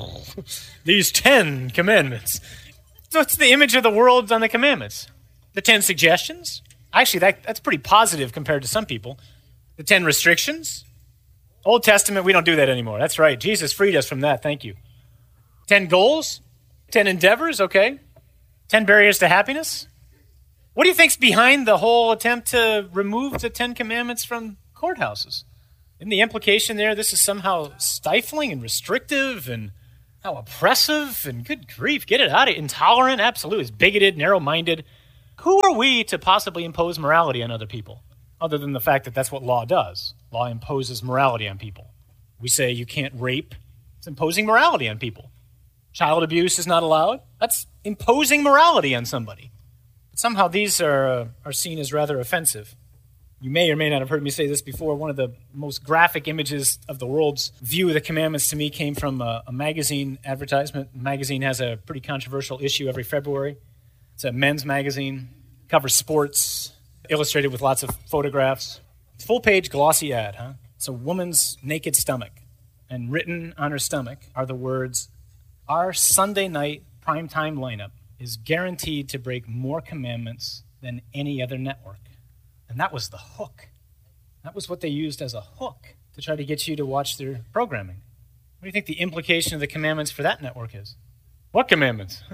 these ten commandments. So it's the image of the world on the commandments. The ten suggestions. Actually, that, that's pretty positive compared to some people. The ten restrictions. Old Testament, we don't do that anymore. That's right. Jesus freed us from that. Thank you. Ten goals. Ten endeavors. Okay. Ten barriers to happiness. What do you think's behind the whole attempt to remove the Ten Commandments from courthouses? Isn't the implication there this is somehow stifling and restrictive and how oppressive and good grief, get it out of it. Intolerant, absolutely. It's bigoted, narrow-minded. Who are we to possibly impose morality on other people, other than the fact that that's what law does? Law imposes morality on people. We say you can't rape. It's imposing morality on people. Child abuse is not allowed. That's imposing morality on somebody. But somehow these are, uh, are seen as rather offensive. You may or may not have heard me say this before. One of the most graphic images of the world's view of the commandments to me came from a, a magazine advertisement. The magazine has a pretty controversial issue every February. It's a men's magazine, covers sports, illustrated with lots of photographs. Full-page glossy ad, huh? It's a woman's naked stomach. And written on her stomach are the words, "Our Sunday night primetime lineup is guaranteed to break more commandments than any other network." And that was the hook. That was what they used as a hook to try to get you to watch their programming. What do you think the implication of the commandments for that network is? What commandments?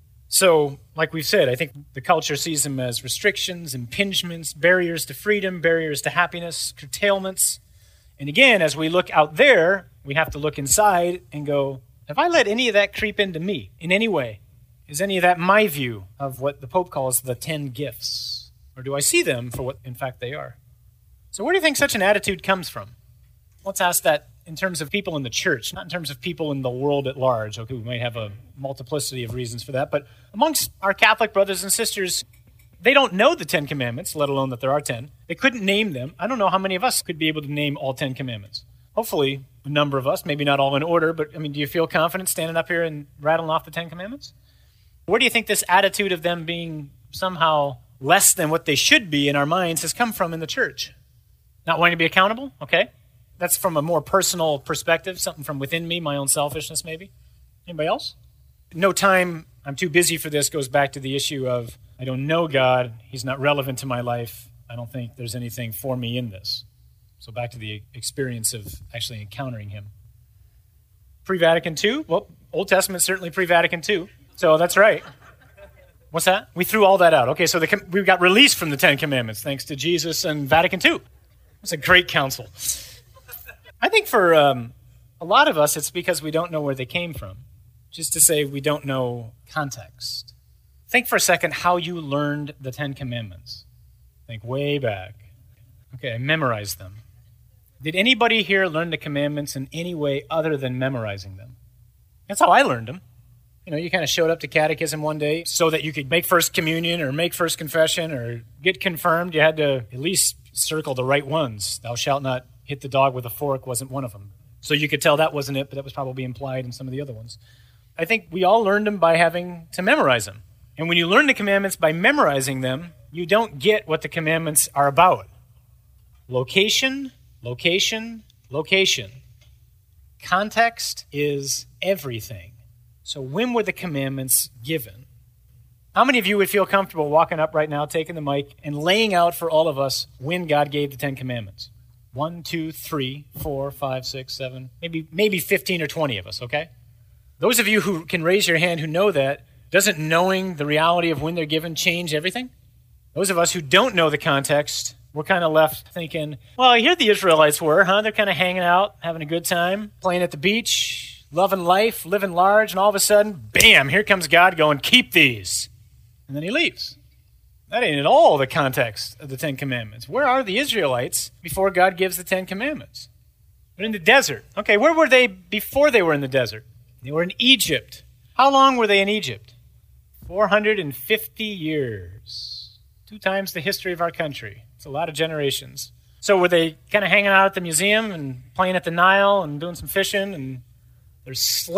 So, like we've said, I think the culture sees them as restrictions, impingements, barriers to freedom, barriers to happiness, curtailments. And again, as we look out there, we have to look inside and go, have I let any of that creep into me in any way? Is any of that my view of what the Pope calls the ten gifts? Or do I see them for what, in fact, they are? So where do you think such an attitude comes from? Let's ask that in terms of people in the church, not in terms of people in the world at large. Okay, we might have a multiplicity of reasons for that, but amongst our Catholic brothers and sisters, they don't know the Ten Commandments, let alone that there are ten. They couldn't name them. I don't know how many of us could be able to name all ten commandments. Hopefully, a number of us, maybe not all in order, but I mean, do you feel confident standing up here and rattling off the Ten Commandments? Where do you think this attitude of them being somehow less than what they should be in our minds has come from in the church? Not wanting to be accountable? Okay. That's from a more personal perspective, something from within me, my own selfishness maybe. Anybody else? No time, I'm too busy for this, goes back to the issue of, I don't know God, he's not relevant to my life, I don't think there's anything for me in this. So back to the experience of actually encountering him. Pre-Vatican Two? Well, Old Testament certainly pre-Vatican Two, so that's right. What's that? We threw all that out. Okay, so the, we got released from the Ten Commandments thanks to Jesus and Vatican Two. It's a great council. I think for um, a lot of us, it's because we don't know where they came from. Just to say we don't know context. Think for a second how you learned the Ten Commandments. Think way back. Okay, I memorized them. Did anybody here learn the commandments in any way other than memorizing them? That's how I learned them. You know, you kind of showed up to catechism one day so that you could make first communion or make first confession or get confirmed. You had to at least circle the right ones. Thou shalt not hit the dog with a fork wasn't one of them. So you could tell that wasn't it, but that was probably implied in some of the other ones. I think we all learned them by having to memorize them. And when you learn the commandments by memorizing them, you don't get what the commandments are about. Location, location, location. Context is everything. So when were the commandments given? How many of you would feel comfortable walking up right now, taking the mic, and laying out for all of us when God gave the Ten Commandments? One, two, three, four, five, six, seven, maybe maybe fifteen or twenty of us, okay? Those of you who can raise your hand who know that, doesn't knowing the reality of when they're given change everything? Those of us who don't know the context, we're kind of left thinking, well, here the Israelites were, huh? They're kind of hanging out, having a good time, playing at the beach, loving life, living large, and all of a sudden, bam, here comes God going, keep these. And then he leaves. That ain't at all the context of the Ten Commandments. Where are the Israelites before God gives the Ten Commandments? They're in the desert. Okay, where were they before they were in the desert? They were in Egypt. How long were they in Egypt? four hundred fifty years. Two times the history of our country. It's a lot of generations. So were they kind of hanging out at the museum and playing at the Nile and doing some fishing and They're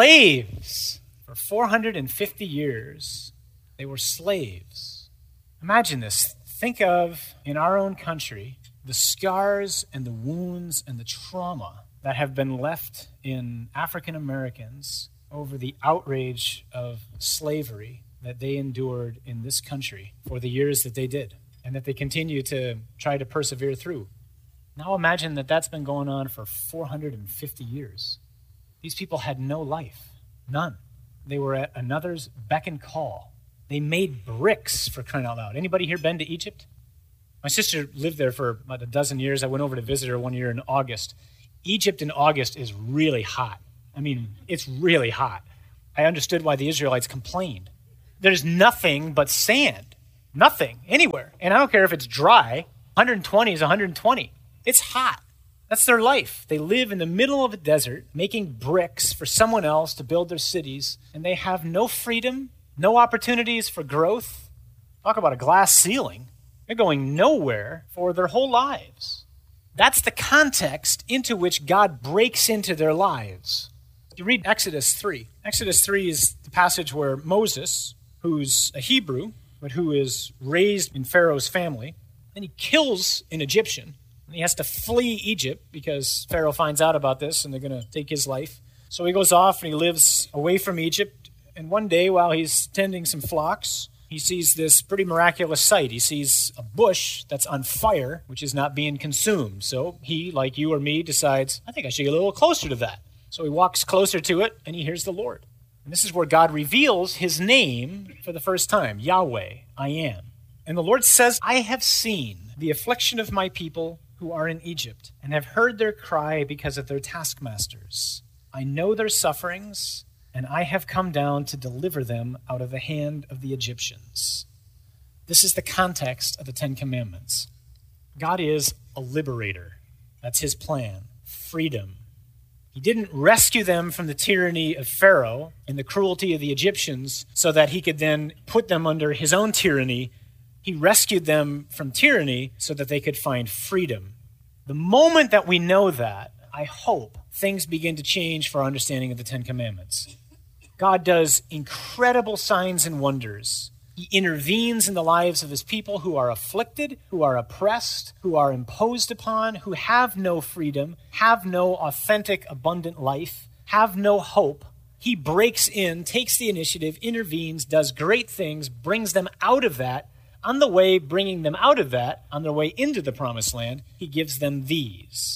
slaves. For four hundred fifty years, they were slaves. Imagine this. Think of, in our own country, the scars and the wounds and the trauma that have been left in African Americans over the outrage of slavery that they endured in this country for the years that they did, and that they continue to try to persevere through. Now imagine that that's been going on for four hundred fifty years. These people had no life, none. They were at another's beck and call. They made bricks, for crying out loud. Anybody here been to Egypt? My sister lived there for about a dozen years. I went over to visit her one year in August. Egypt in August is really hot. I mean, it's really hot. I understood why the Israelites complained. There's nothing but sand. Nothing, anywhere. And I don't care if it's dry. one hundred twenty is one hundred twenty. It's hot. That's their life. They live in the middle of a desert, making bricks for someone else to build their cities, and they have no freedom, no opportunities for growth. Talk about a glass ceiling. They're going nowhere for their whole lives. That's the context into which God breaks into their lives. You read Exodus three. Exodus three is the passage where Moses, who's a Hebrew, but who is raised in Pharaoh's family, and he kills an Egyptian. And he has to flee Egypt because Pharaoh finds out about this and they're going to take his life. So he goes off and he lives away from Egypt. And one day while he's tending some flocks, he sees this pretty miraculous sight. He sees a bush that's on fire, which is not being consumed. So he, like you or me, decides, I think I should get a little closer to that. So he walks closer to it and he hears the Lord. And this is where God reveals his name for the first time, Yahweh, I am. And the Lord says, I have seen the affliction of my people who are in Egypt, and have heard their cry because of their taskmasters. I know their sufferings, and I have come down to deliver them out of the hand of the Egyptians. This is the context of the Ten Commandments. God is a liberator. That's his plan. Freedom. He didn't rescue them from the tyranny of Pharaoh and the cruelty of the Egyptians so that he could then put them under his own tyranny. He rescued them from tyranny so that they could find freedom. The moment that we know that, I hope things begin to change for our understanding of the Ten Commandments. God does incredible signs and wonders. He intervenes in the lives of his people who are afflicted, who are oppressed, who are imposed upon, who have no freedom, have no authentic, abundant life, have no hope. He breaks in, takes the initiative, intervenes, does great things, brings them out of that. On the way, bringing them out of that, on their way into the promised land, he gives them these.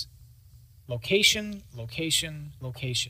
Location, location, location.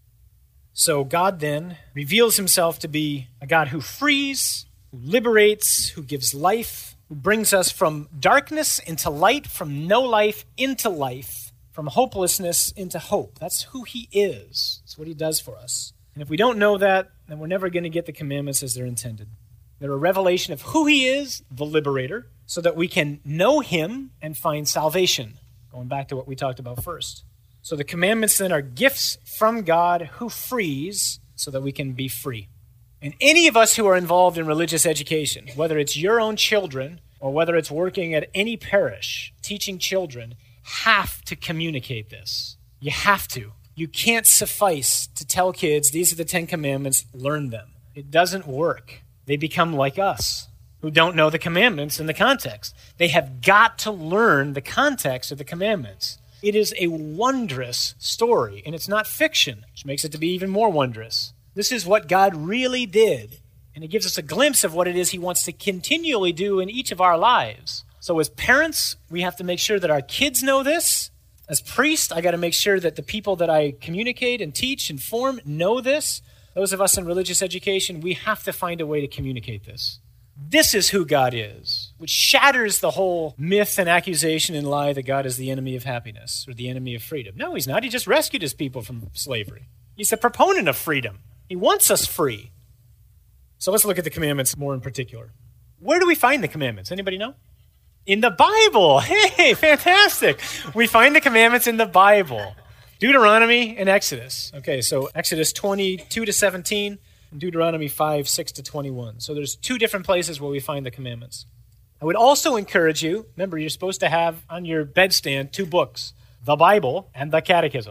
So God then reveals himself to be a God who frees, who liberates, who gives life, who brings us from darkness into light, from no life into life, from hopelessness into hope. That's who he is. That's what he does for us. And if we don't know that, then we're never going to get the commandments as they're intended. They're a revelation of who he is, the liberator, so that we can know him and find salvation, going back to what we talked about first. So the commandments then are gifts from God who frees so that we can be free. And any of us who are involved in religious education, whether it's your own children or whether it's working at any parish, teaching children, have to communicate this. You have to. You can't suffice to tell kids, these are the Ten Commandments, learn them. It doesn't work. They become like us, who don't know the commandments in the context. They have got to learn the context of the commandments. It is a wondrous story, and it's not fiction, which makes it to be even more wondrous. This is what God really did, and it gives us a glimpse of what it is he wants to continually do in each of our lives. So as parents, we have to make sure that our kids know this. As priest, I got to make sure that the people that I communicate and teach and form know this. Those of us in religious education, we have to find a way to communicate this. This is who God is, which shatters the whole myth and accusation and lie that God is the enemy of happiness or the enemy of freedom. No, he's not. He just rescued his people from slavery. He's the proponent of freedom. He wants us free. So let's look at the commandments more in particular. Where do we find the commandments? Anybody know? In the Bible. Hey, fantastic. We find the commandments in the Bible. Deuteronomy and Exodus. Okay, so Exodus twenty-two to seventeen and Deuteronomy five, six to twenty-one. So there's two different places where we find the commandments. I would also encourage you, remember you're supposed to have on your bedstand two books, the Bible and the Catechism.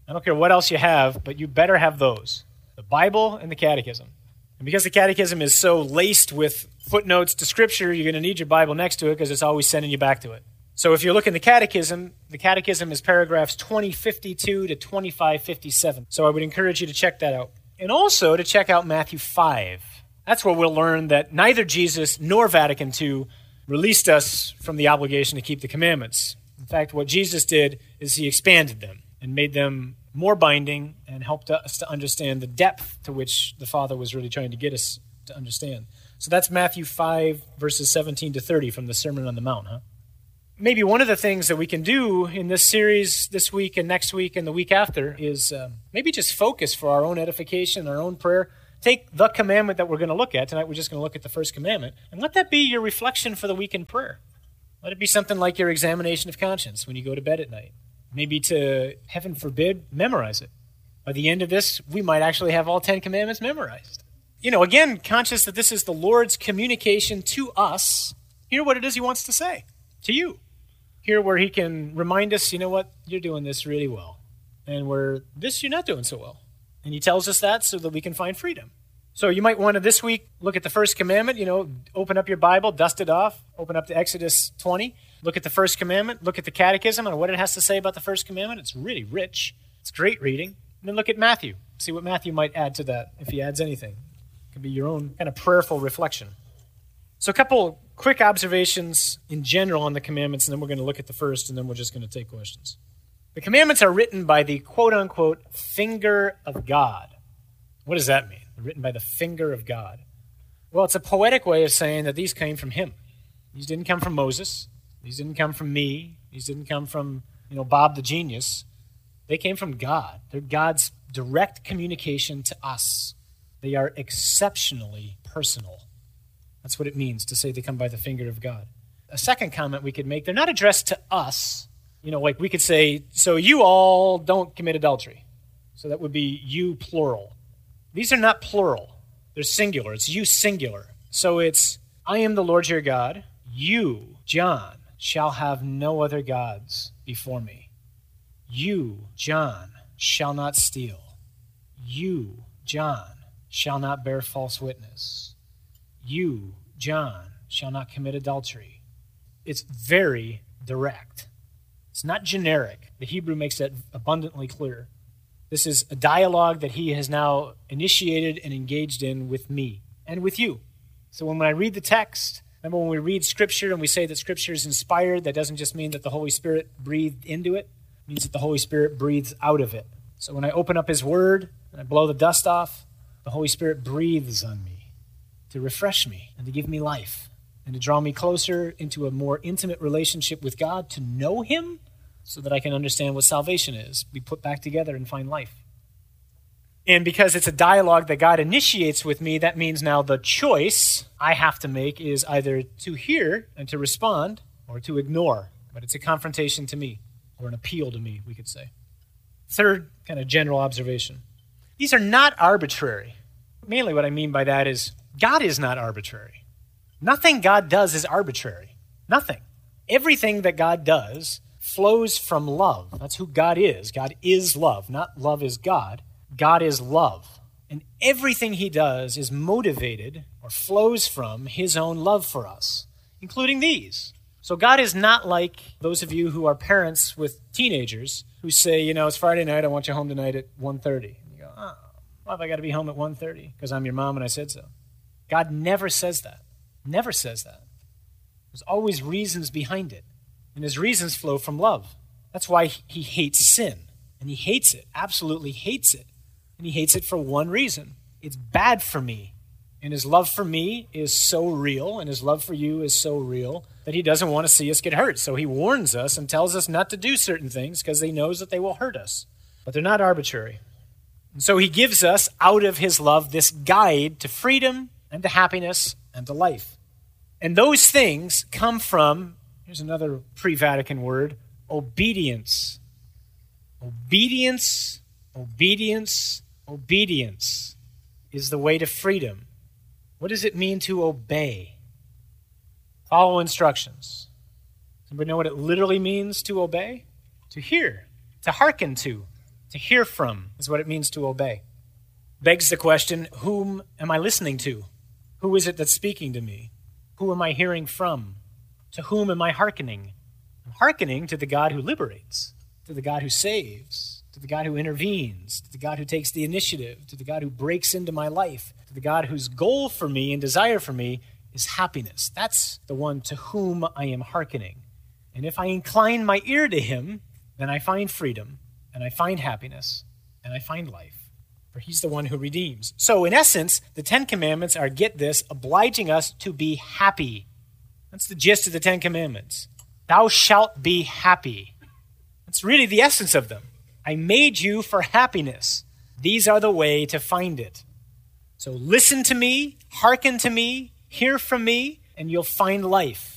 I don't care what else you have, but you better have those. The Bible and the Catechism. And because the Catechism is so laced with footnotes to Scripture, you're going to need your Bible next to it because it's always sending you back to it. So if you look in the Catechism, the Catechism is paragraphs twenty fifty-two to twenty-five fifty-seven. So I would encourage you to check that out. And also to check out Matthew five. That's where we'll learn that neither Jesus nor Vatican two released us from the obligation to keep the commandments. In fact, what Jesus did is he expanded them and made them more binding and helped us to understand the depth to which the Father was really trying to get us to understand. So that's Matthew five, verses seventeen to thirty from the Sermon on the Mount, huh? Maybe one of the things that we can do in this series this week and next week and the week after is uh, maybe just focus for our own edification, our own prayer. Take the commandment that we're going to look at. Tonight we're just going to look at the first commandment. And let that be your reflection for the week in prayer. Let it be something like your examination of conscience when you go to bed at night. Maybe to, heaven forbid, memorize it. By the end of this, we might actually have all ten commandments memorized. You know, again, conscious that this is the Lord's communication to us. Hear what it is he wants to say to you. Here where he can remind us, you know what, you're doing this really well. And where this you're not doing so well. And he tells us that so that we can find freedom. So you might want to this week look at the first commandment, you know, open up your Bible, dust it off, open up to Exodus twenty, look at the first commandment, look at the Catechism and what it has to say about the first commandment. It's really rich. It's great reading. And then look at Matthew. See what Matthew might add to that, if he adds anything. It can be your own kind of prayerful reflection. So a couple quick observations in general on the commandments, and then we're going to look at the first, and then we're just going to take questions. The commandments are written by the quote-unquote finger of God. What does that mean? They're written by the finger of God. Well, it's a poetic way of saying that these came from him. These didn't come from Moses. These didn't come from me. These didn't come from, you know, Bob the genius. They came from God. They're God's direct communication to us. They are exceptionally personal. That's what it means to say they come by the finger of God. A second comment we could make, they're not addressed to us. You know, like we could say, so you all don't commit adultery. So that would be you plural. These are not plural. They're singular. It's you singular. So it's, I am the Lord your God. You, John, shall have no other gods before me. You, John, shall not steal. You, John, shall not bear false witness. You, John, shall not commit adultery. It's very direct. It's not generic. The Hebrew makes that abundantly clear. This is a dialogue that he has now initiated and engaged in with me and with you. So when I read the text, remember when we read Scripture and we say that Scripture is inspired, that doesn't just mean that the Holy Spirit breathed into it. It means that the Holy Spirit breathes out of it. So when I open up his word and I blow the dust off, the Holy Spirit breathes on me to refresh me and to give me life and to draw me closer into a more intimate relationship with God, to know him so that I can understand what salvation is, be put back together and find life. And because it's a dialogue that God initiates with me, that means now the choice I have to make is either to hear and to respond or to ignore. But it's a confrontation to me, or an appeal to me, we could say. Third kind of general observation. These are not arbitrary. Mainly what I mean by that is God is not arbitrary. Nothing God does is arbitrary. Nothing. Everything that God does flows from love. That's who God is. God is love, not love is God. God is love. And everything he does is motivated or flows from his own love for us, including these. So God is not like those of you who are parents with teenagers who say, you know, it's Friday night, I want you home tonight at one thirty. And you go, oh, why have I got to be home at one thirty? Because I'm your mom and I said so. God never says that. Never says that. There's always reasons behind it. And his reasons flow from love. That's why he hates sin. And he hates it, absolutely hates it. And he hates it for one reason. It's bad for me. And his love for me is so real, and his love for you is so real, that he doesn't want to see us get hurt. So he warns us and tells us not to do certain things because he knows that they will hurt us. But they're not arbitrary. And so he gives us, out of his love, this guide to freedom and to happiness and to life. And those things come from, here's another pre-Vatican word, obedience. Obedience, obedience, obedience is the way to freedom. What does it mean to obey? Follow instructions. Does anybody know what it literally means to obey? To hear, to hearken to. To hear from is what it means to obey. Begs the question, whom am I listening to? Who is it that's speaking to me? Who am I hearing from? To whom am I hearkening? I'm hearkening to the God who liberates, to the God who saves, to the God who intervenes, to the God who takes the initiative, to the God who breaks into my life, to the God whose goal for me and desire for me is happiness. That's the one to whom I am hearkening. And if I incline my ear to him, then I find freedom, and I find happiness, and I find life. For he's the one who redeems. So in essence, the Ten Commandments are, get this, obliging us to be happy. That's the gist of the Ten Commandments. Thou shalt be happy. That's really the essence of them. I made you for happiness. These are the way to find it. So listen to me, hearken to me, hear from me, and you'll find life.